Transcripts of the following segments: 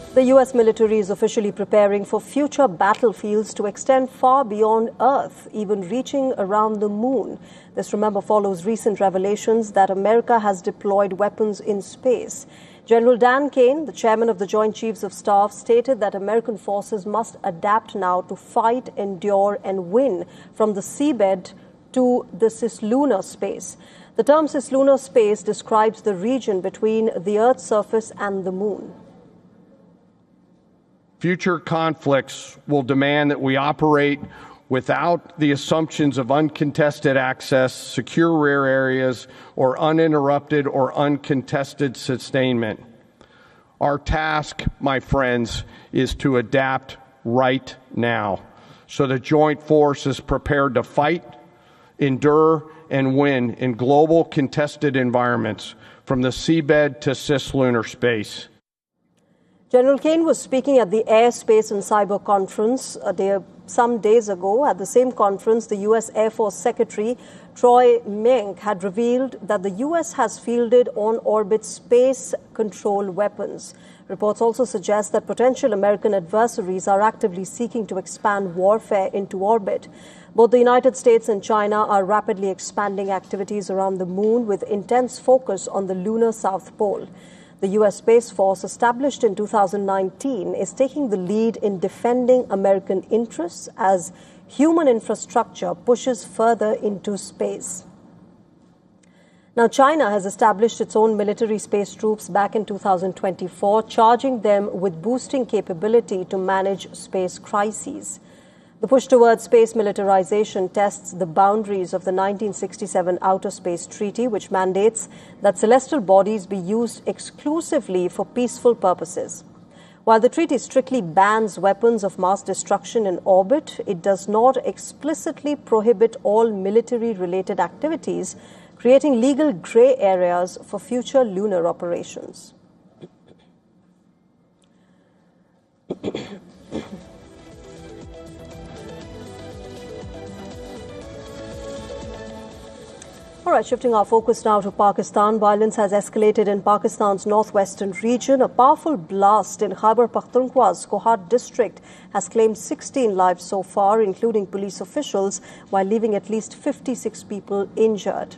The U.S. military is officially preparing for future battlefields to extend far beyond Earth, even reaching around the moon. This, remember, follows recent revelations that America has deployed weapons in space. General Dan Kane, the chairman of the Joint Chiefs of Staff, stated that American forces must adapt now to fight, endure, and win from the seabed to the cislunar space. The term cislunar space describes the region between the Earth's surface and the moon. Future conflicts will demand that we operate without the assumptions of uncontested access, secure rare areas, or uninterrupted or uncontested sustainment. Our task, my friends, is to adapt right now so the joint force is prepared to fight, endure, and win in global contested environments from the seabed to cislunar space. General Kane was speaking at the Air, Space and Cyber Conference some days ago. At the same conference, the U.S. Air Force Secretary Troy Menck had revealed that the U.S. has fielded on-orbit space control weapons. Reports also suggest that potential American adversaries are actively seeking to expand warfare into orbit. Both the United States and China are rapidly expanding activities around the moon with intense focus on the lunar South Pole. The U.S. Space Force, established in 2019, is taking the lead in defending American interests as human infrastructure pushes further into space. Now, China has established its own military space troops back in 2024, charging them with boosting capability to manage space crises. The push towards space militarization tests the boundaries of the 1967 Outer Space Treaty, which mandates that celestial bodies be used exclusively for peaceful purposes. While the treaty strictly bans weapons of mass destruction in orbit, it does not explicitly prohibit all military-related activities, creating legal gray areas for future lunar operations. All right, shifting our focus now to Pakistan. Violence has escalated in Pakistan's northwestern region. A powerful blast in Khyber Pakhtunkhwa's Kohat district has claimed 16 lives so far, including police officials, while leaving at least 56 people injured.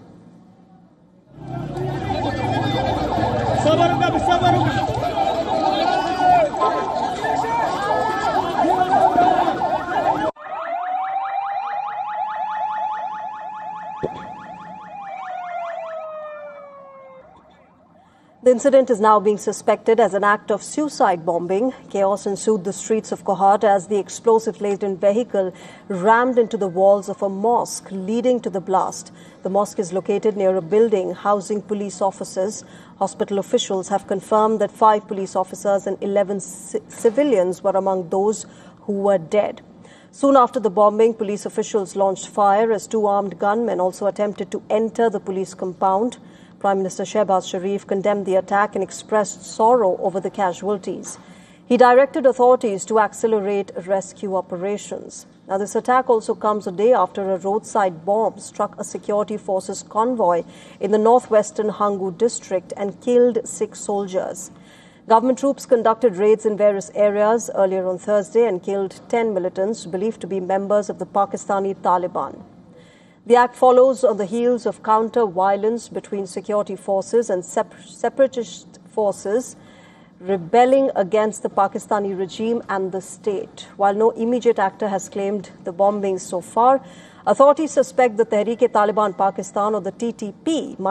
The incident is now being suspected as an act of suicide bombing. Chaos ensued the streets of Kohat as the explosive-laden vehicle rammed into the walls of a mosque, leading to the blast. The mosque is located near a building housing police officers. Hospital officials have confirmed that 5 police officers and 11 civilians were among those who were dead. Soon after the bombing, police officials launched fire as 2 armed gunmen also attempted to enter the police compound. Prime Minister Shehbaz Sharif condemned the attack and expressed sorrow over the casualties. He directed authorities to accelerate rescue operations. Now, this attack also comes a day after a roadside bomb struck a security forces convoy in the northwestern Hangu district and killed 6 soldiers. Government troops conducted raids in various areas earlier on Thursday and killed 10 militants believed to be members of the Pakistani Taliban. The act follows on the heels of counter-violence between security forces and separatist forces rebelling against the Pakistani regime and the state. While no immediate actor has claimed the bombings so far, authorities suspect the Tehreek-e-Taliban Pakistan, or the TTP,